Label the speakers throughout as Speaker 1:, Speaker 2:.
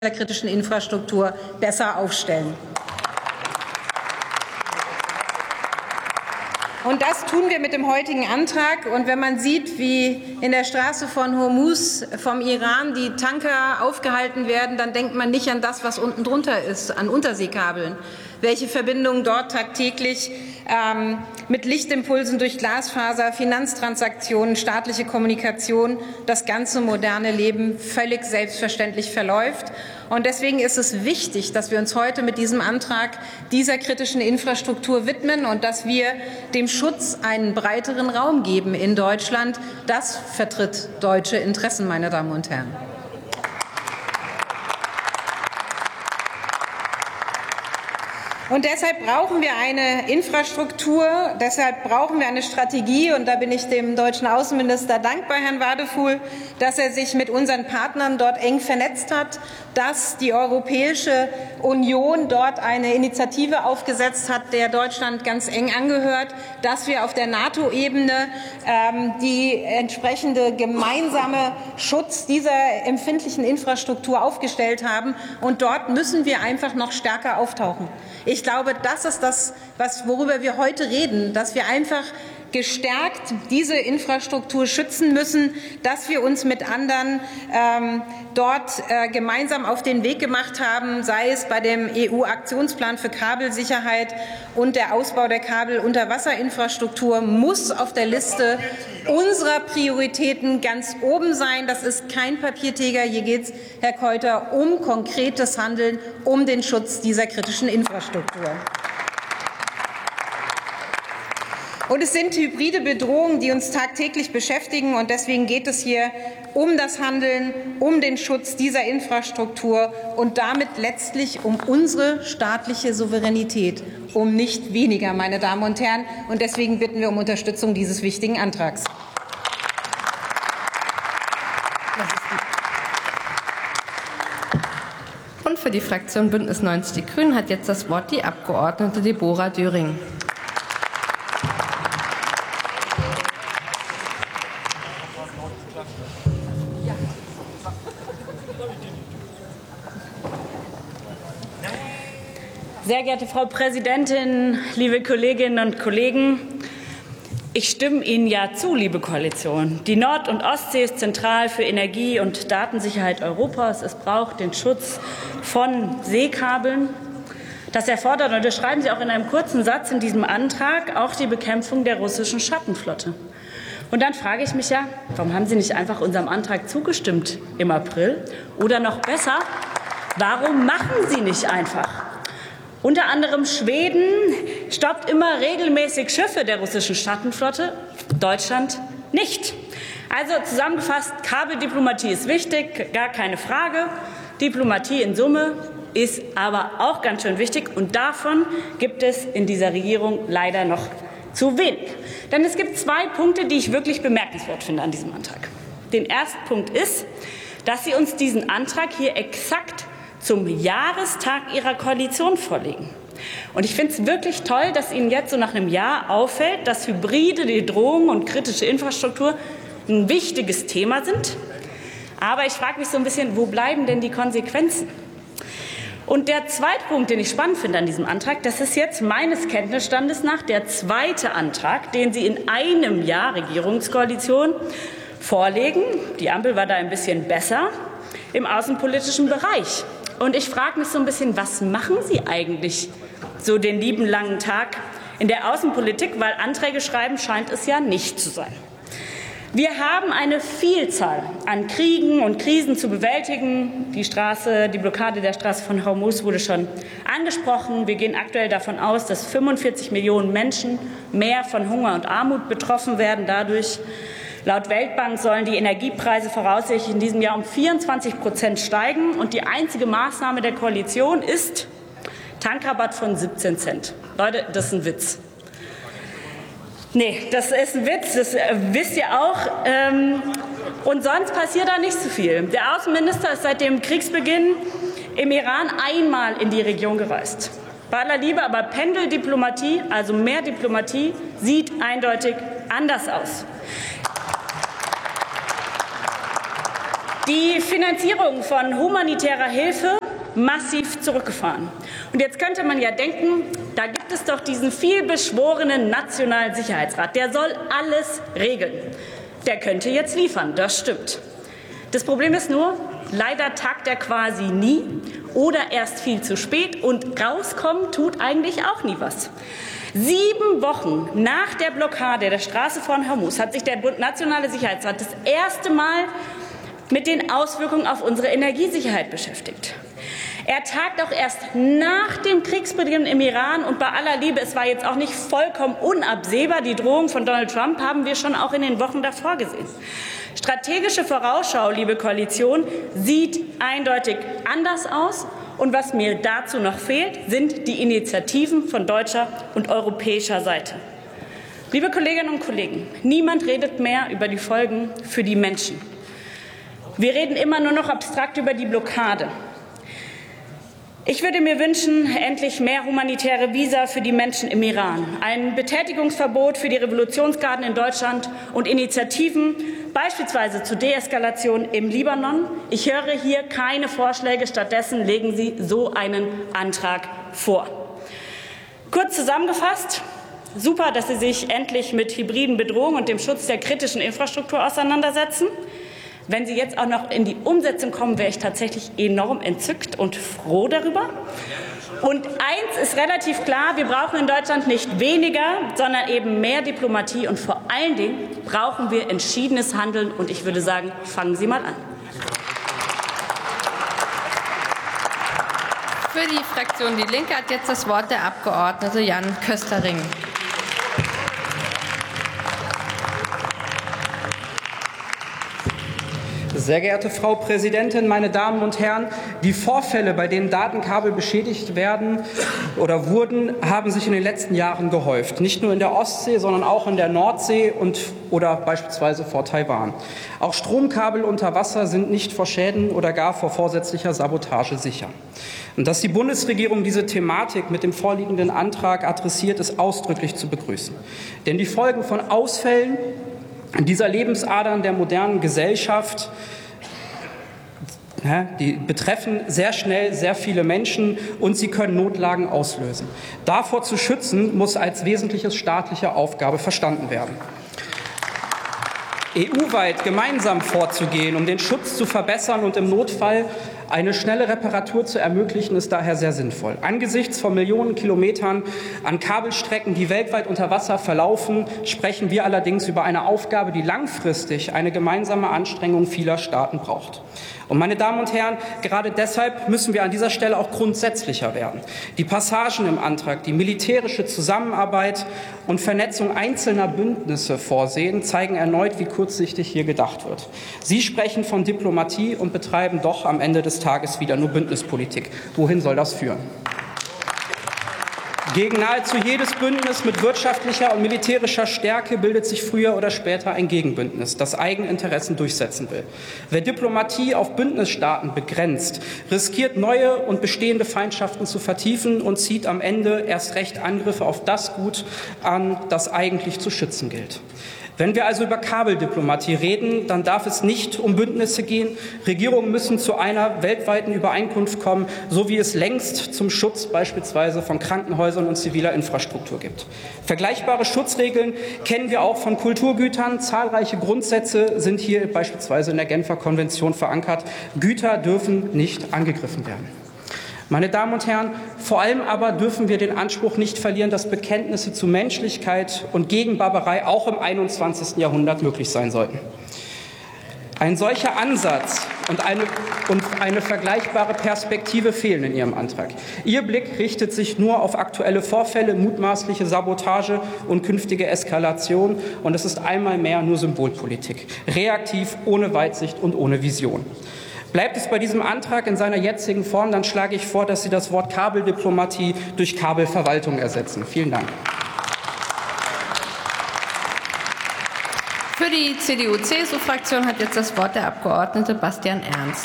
Speaker 1: der kritischen Infrastruktur besser aufstellen. Und das tun wir mit dem heutigen Antrag. Und wenn man sieht, wie in der Straße von Hormuz vom Iran die Tanker aufgehalten werden, dann denkt man nicht an das, was unten drunter ist, an Unterseekabeln. Welche Verbindungen dort tagtäglich mit Lichtimpulsen durch Glasfaser, Finanztransaktionen, staatliche Kommunikation, das ganze moderne Leben völlig selbstverständlich verläuft. Und deswegen ist es wichtig, dass wir uns heute mit diesem Antrag dieser kritischen Infrastruktur widmen und dass wir dem Schutz einen breiteren Raum geben in Deutschland. Das vertritt deutsche Interessen, meine Damen und Herren. Und deshalb brauchen wir eine Infrastruktur, deshalb brauchen wir eine Strategie. Und da bin ich dem deutschen Außenminister dankbar, Herrn Wadefuhl, dass er sich mit unseren Partnern dort eng vernetzt hat, dass die Europäische Union dort eine Initiative aufgesetzt hat, der Deutschland ganz eng angehört, dass wir auf der NATO-Ebene die entsprechende gemeinsame Schutz dieser empfindlichen Infrastruktur aufgestellt haben. Und dort müssen wir einfach noch stärker auftauchen. Ich glaube, das ist das, worüber wir heute reden, dass wir einfach gestärkt diese Infrastruktur schützen müssen, dass wir uns mit anderen dort gemeinsam auf den Weg gemacht haben, sei es bei dem EU-Aktionsplan für Kabelsicherheit und der Ausbau der Kabelunterwasserinfrastruktur muss auf der Liste unserer Prioritäten ganz oben sein. Das ist kein Papiertiger. Hier geht es, Herr Keuter, um konkretes Handeln, um den Schutz dieser kritischen Infrastruktur. Und es sind hybride Bedrohungen, die uns tagtäglich beschäftigen. Und deswegen geht es hier um das Handeln, um den Schutz dieser Infrastruktur und damit letztlich um unsere staatliche Souveränität, um nicht weniger, meine Damen und Herren. Und deswegen bitten wir um Unterstützung dieses wichtigen Antrags.
Speaker 2: Und für die Fraktion Bündnis 90 Die Grünen hat jetzt das Wort die Abgeordnete Deborah Döring.
Speaker 3: Sehr geehrte Frau Präsidentin, liebe Kolleginnen und Kollegen! Ich stimme Ihnen ja zu, liebe Koalition. Die Nord- und Ostsee ist zentral für Energie- und Datensicherheit Europas. Es braucht den Schutz von Seekabeln. Das erfordert, und das schreiben Sie auch in einem kurzen Satz in diesem Antrag, auch die Bekämpfung der russischen Schattenflotte. Und dann frage ich mich ja, warum haben Sie nicht einfach unserem Antrag zugestimmt im April? Oder noch besser, warum machen Sie nicht einfach? Unter anderem Schweden stoppt immer regelmäßig Schiffe der russischen Schattenflotte, Deutschland nicht. Also zusammengefasst, Kabeldiplomatie ist wichtig, gar keine Frage. Diplomatie in Summe ist aber auch ganz schön wichtig, und davon gibt es in dieser Regierung leider noch zu wenig. Denn es gibt zwei Punkte, die ich wirklich bemerkenswert finde an diesem Antrag. Den ersten Punkt ist, dass Sie uns diesen Antrag hier exakt zum Jahrestag Ihrer Koalition vorlegen. Und ich finde es wirklich toll, dass Ihnen jetzt so nach einem Jahr auffällt, dass hybride Bedrohungen und kritische Infrastruktur ein wichtiges Thema sind. Aber ich frage mich so ein bisschen, wo bleiben denn die Konsequenzen? Und der zweite Punkt, den ich spannend finde an diesem Antrag, das ist jetzt meines Kenntnisstandes nach der zweite Antrag, den Sie in einem Jahr Regierungskoalition vorlegen. Die Ampel war da ein bisschen besser im außenpolitischen Bereich. Und ich frage mich so ein bisschen, was machen Sie eigentlich so den lieben langen Tag in der Außenpolitik? Weil Anträge schreiben scheint es ja nicht zu sein. Wir haben eine Vielzahl an Kriegen und Krisen zu bewältigen. Die Blockade der Straße von Hormuz wurde schon angesprochen. Wir gehen aktuell davon aus, dass 45 Millionen Menschen mehr von Hunger und Armut betroffen werden dadurch. Laut Weltbank sollen die Energiepreise voraussichtlich in diesem Jahr um 24% steigen. Und die einzige Maßnahme der Koalition ist Tankrabatt von 17 Cent. Leute, das ist ein Witz. Nee, das ist ein Witz, das wisst ihr auch. Und sonst passiert da nicht so viel. Der Außenminister ist seit dem Kriegsbeginn im Iran einmal in die Region gereist. Bei aller Liebe, aber Pendeldiplomatie, also mehr Diplomatie, sieht eindeutig anders aus. die Finanzierung von humanitärer Hilfe massiv zurückgefahren. Und jetzt könnte man ja denken, da gibt es doch diesen vielbeschworenen Nationalen Sicherheitsrat, der soll alles regeln. Der könnte jetzt liefern, das stimmt. Das Problem ist nur, leider tagt er quasi nie oder erst viel zu spät und rauskommen tut eigentlich auch nie was. 7 Wochen nach der Blockade der Straße von Hormuz hat sich der Nationale Sicherheitsrat das erste Mal mit den Auswirkungen auf unsere Energiesicherheit beschäftigt. Er tagt auch erst nach dem Kriegsbeginn im Iran und bei aller Liebe, es war jetzt auch nicht vollkommen unabsehbar, die Drohung von Donald Trump haben wir schon auch in den Wochen davor gesehen. Strategische Vorausschau, liebe Koalition, sieht eindeutig anders aus. Und was mir dazu noch fehlt, sind die Initiativen von deutscher und europäischer Seite. Liebe Kolleginnen und Kollegen, niemand redet mehr über die Folgen für die Menschen. Wir reden immer nur noch abstrakt über die Blockade. Ich würde mir wünschen, endlich mehr humanitäre Visa für die Menschen im Iran, ein Betätigungsverbot für die Revolutionsgarden in Deutschland und Initiativen, beispielsweise zur Deeskalation im Libanon. Ich höre hier keine Vorschläge, stattdessen legen Sie so einen Antrag vor. Kurz zusammengefasst, super, dass Sie sich endlich mit hybriden Bedrohungen und dem Schutz der kritischen Infrastruktur auseinandersetzen. Wenn Sie jetzt auch noch in die Umsetzung kommen, wäre ich tatsächlich enorm entzückt und froh darüber. Und eins ist relativ klar, wir brauchen in Deutschland nicht weniger, sondern eben mehr Diplomatie. Und vor allen Dingen brauchen wir entschiedenes Handeln. Und ich würde sagen, fangen Sie mal an.
Speaker 2: Für die Fraktion Die Linke hat jetzt das Wort der Abgeordnete Jan Köstering.
Speaker 4: Sehr geehrte Frau Präsidentin, meine Damen und Herren! Die Vorfälle, bei denen Datenkabel beschädigt werden oder wurden, haben sich in den letzten Jahren gehäuft. Nicht nur in der Ostsee, sondern auch in der Nordsee oder beispielsweise vor Taiwan. Auch Stromkabel unter Wasser sind nicht vor Schäden oder gar vor vorsätzlicher Sabotage sicher. Und dass die Bundesregierung diese Thematik mit dem vorliegenden Antrag adressiert, ist ausdrücklich zu begrüßen. Denn die Folgen von Ausfällen dieser Lebensadern der modernen Gesellschaft, die betreffen sehr schnell sehr viele Menschen und sie können Notlagen auslösen. Davor zu schützen, muss als wesentliche staatliche Aufgabe verstanden werden. EU-weit gemeinsam vorzugehen, um den Schutz zu verbessern und im Notfall eine schnelle Reparatur zu ermöglichen, ist daher sehr sinnvoll. Angesichts von Millionen Kilometern an Kabelstrecken, die weltweit unter Wasser verlaufen, sprechen wir allerdings über eine Aufgabe, die langfristig eine gemeinsame Anstrengung vieler Staaten braucht. Und meine Damen und Herren, gerade deshalb müssen wir an dieser Stelle auch grundsätzlicher werden. Die Passagen im Antrag, die militärische Zusammenarbeit und Vernetzung einzelner Bündnisse vorsehen, zeigen erneut, wie kurzsichtig hier gedacht wird. Sie sprechen von Diplomatie und betreiben doch am Ende des Tages wieder nur Bündnispolitik. Wohin soll das führen? Gegen nahezu jedes Bündnis mit wirtschaftlicher und militärischer Stärke bildet sich früher oder später ein Gegenbündnis, das Eigeninteressen durchsetzen will. Wer Diplomatie auf Bündnisstaaten begrenzt, riskiert neue und bestehende Feindschaften zu vertiefen und zieht am Ende erst recht Angriffe auf das Gut an, das eigentlich zu schützen gilt. Wenn wir also über Kabeldiplomatie reden, dann darf es nicht um Bündnisse gehen. Regierungen müssen zu einer weltweiten Übereinkunft kommen, so wie es längst zum Schutz beispielsweise von Krankenhäusern und ziviler Infrastruktur gibt. Vergleichbare Schutzregeln kennen wir auch von Kulturgütern. Zahlreiche Grundsätze sind hier beispielsweise in der Genfer Konvention verankert. Güter dürfen nicht angegriffen werden. Meine Damen und Herren, vor allem aber dürfen wir den Anspruch nicht verlieren, dass Bekenntnisse zu Menschlichkeit und gegen Barbarei auch im 21. Jahrhundert möglich sein sollten. Ein solcher Ansatz und eine vergleichbare Perspektive fehlen in Ihrem Antrag. Ihr Blick richtet sich nur auf aktuelle Vorfälle, mutmaßliche Sabotage und künftige Eskalation. Und es ist einmal mehr nur Symbolpolitik, reaktiv, ohne Weitsicht und ohne Vision. Bleibt es bei diesem Antrag in seiner jetzigen Form, dann schlage ich vor, dass Sie das Wort Kabeldiplomatie durch Kabelverwaltung ersetzen. Vielen Dank.
Speaker 2: Für die CDU-CSU-Fraktion hat jetzt das Wort der Abgeordnete Bastian Ernst.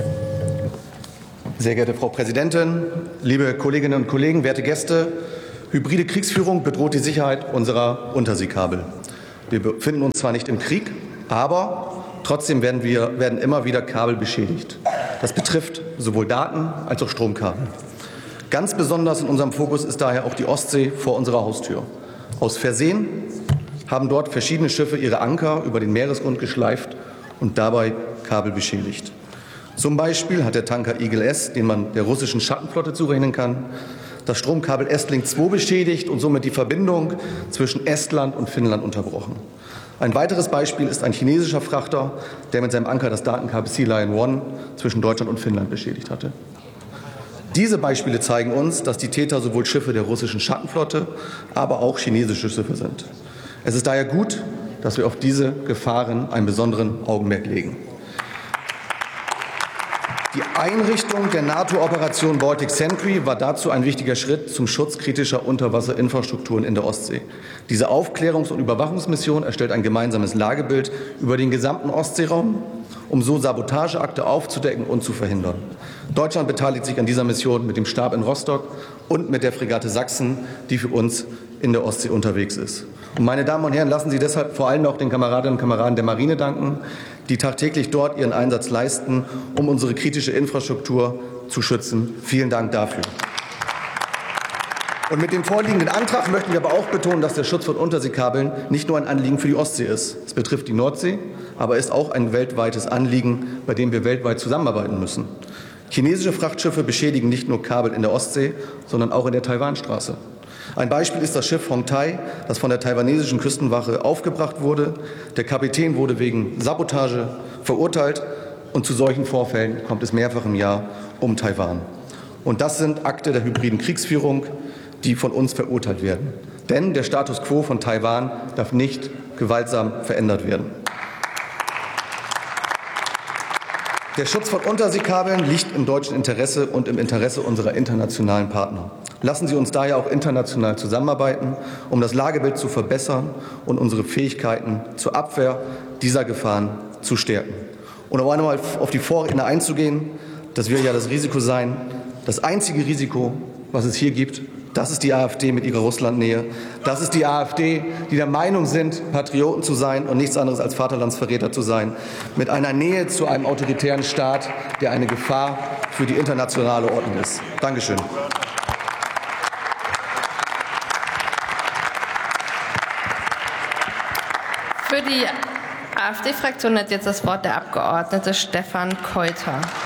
Speaker 5: Sehr geehrte Frau Präsidentin, liebe Kolleginnen und Kollegen, werte Gäste! Hybride Kriegsführung bedroht die Sicherheit unserer Unterseekabel. Wir befinden uns zwar nicht im Krieg, aber trotzdem werden immer wieder Kabel beschädigt. Das betrifft sowohl Daten als auch Stromkabel. Ganz besonders in unserem Fokus ist daher auch die Ostsee vor unserer Haustür. Aus Versehen haben dort verschiedene Schiffe ihre Anker über den Meeresgrund geschleift und dabei Kabel beschädigt. Zum Beispiel hat der Tanker Eagle S, den man der russischen Schattenflotte zurechnen kann, das Stromkabel Estlink 2 beschädigt und somit die Verbindung zwischen Estland und Finnland unterbrochen. Ein weiteres Beispiel ist ein chinesischer Frachter, der mit seinem Anker das Datenkabel Sea Lion 1 zwischen Deutschland und Finnland beschädigt hatte. Diese Beispiele zeigen uns, dass die Täter sowohl Schiffe der russischen Schattenflotte, aber auch chinesische Schiffe sind. Es ist daher gut, dass wir auf diese Gefahren einen besonderen Augenmerk legen. Die Einrichtung der NATO-Operation Baltic Sentry war dazu ein wichtiger Schritt zum Schutz kritischer Unterwasserinfrastrukturen in der Ostsee. Diese Aufklärungs- und Überwachungsmission erstellt ein gemeinsames Lagebild über den gesamten Ostseeraum, um so Sabotageakte aufzudecken und zu verhindern. Deutschland beteiligt sich an dieser Mission mit dem Stab in Rostock und mit der Fregatte Sachsen, die für uns in der Ostsee unterwegs ist. Und meine Damen und Herren, lassen Sie deshalb vor allem auch den Kameradinnen und Kameraden der Marine danken, die tagtäglich dort ihren Einsatz leisten, um unsere kritische Infrastruktur zu schützen. Vielen Dank dafür. Und mit dem vorliegenden Antrag möchten wir aber auch betonen, dass der Schutz von Unterseekabeln nicht nur ein Anliegen für die Ostsee ist. Es betrifft die Nordsee, aber ist auch ein weltweites Anliegen, bei dem wir weltweit zusammenarbeiten müssen. Chinesische Frachtschiffe beschädigen nicht nur Kabel in der Ostsee, sondern auch in der Taiwanstraße. Ein Beispiel ist das Schiff Hong Tai, das von der taiwanesischen Küstenwache aufgebracht wurde. Der Kapitän wurde wegen Sabotage verurteilt und zu solchen Vorfällen kommt es mehrfach im Jahr um Taiwan. Und das sind Akte der hybriden Kriegsführung, die von uns verurteilt werden. Denn der Status quo von Taiwan darf nicht gewaltsam verändert werden. Der Schutz von Unterseekabeln liegt im deutschen Interesse und im Interesse unserer internationalen Partner. Lassen Sie uns daher auch international zusammenarbeiten, um das Lagebild zu verbessern und unsere Fähigkeiten zur Abwehr dieser Gefahren zu stärken. Und um einmal auf die Vorredner einzugehen, das wird ja das Risiko sein, das einzige Risiko, was es hier gibt, das ist die AfD mit ihrer Russlandnähe. Das ist die AfD, die der Meinung sind, Patrioten zu sein und nichts anderes als Vaterlandsverräter zu sein, mit einer Nähe zu einem autoritären Staat, der eine Gefahr für die internationale Ordnung ist. Dankeschön.
Speaker 2: Für die AfD-Fraktion hat jetzt das Wort der Abgeordnete Stefan Keuter.